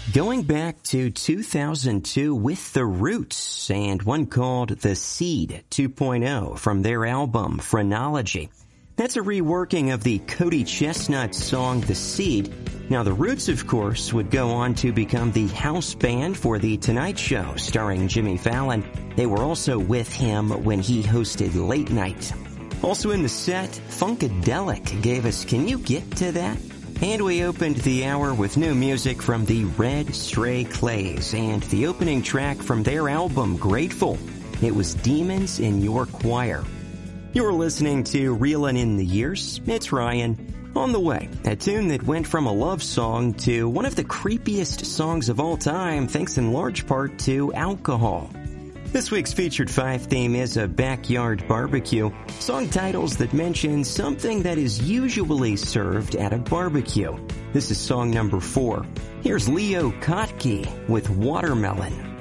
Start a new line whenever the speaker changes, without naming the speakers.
Going back to 2002 with The Roots and one called The Seed 2.0 from their album Phrenology. That's a reworking of the Cody Chestnut song The Seed. Now, The Roots, of course, would go on to become the house band for The Tonight Show starring Jimmy Fallon. They were also with him when he hosted Late Night. Also in the set, Funkadelic gave us Can You Get to That? And we opened the hour with new music from the Red Stray Clays and the opening track from their album Grateful. It was Demons in Your Choir. You're listening to Reelin' in the Years. It's Ryan. On the way, a tune that went from a love song to one of the creepiest songs of all time, thanks in large part to alcohol. This week's Featured 5 theme is a backyard barbecue. Song titles that mention something that is usually served at a barbecue. This is song number 4. Here's Leo Kottke with Watermelon.